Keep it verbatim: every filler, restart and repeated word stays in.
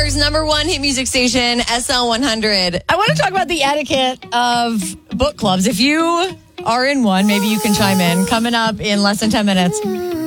Pittsburgh's number one hit music station, S L one hundred. I want to talk about the etiquette of book clubs. If you are in one, maybe you can chime in. Coming up in less than ten minutes.